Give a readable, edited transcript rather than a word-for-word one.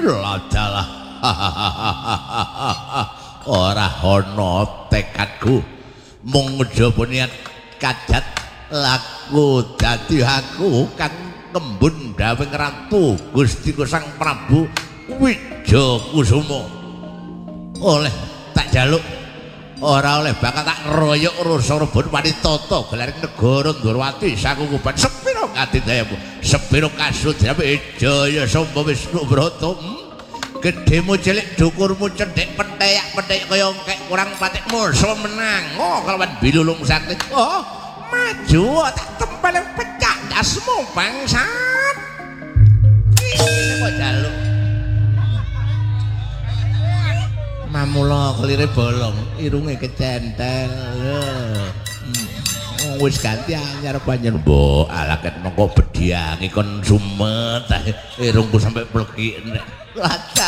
ladalah ora ana tekadku mung njaba niat kadat laku dadi aku kang kembun dawing ratu Gustiku Sang Prabu Wijakusuma oleh tak jaluk ora oleh bakal tak ngeroyok Rasa Rebon Wanitata gelaring negara Ndrawati sakukuban sepira kadidayamu sepira kasudramu Jaya Samba Wisnu Brata gedhemu cilik dukurmu cendhek penthek kaya engkek kurang patik musuh menang kelawan bilulung sakti maju tak tempel pecah dasmu bangsat iki kok jaluk mamula kelire bolong irunge kecentel wis ganti anyar panjen mbok alaket mengko bediangi kon sumet irungku sampe pleki nek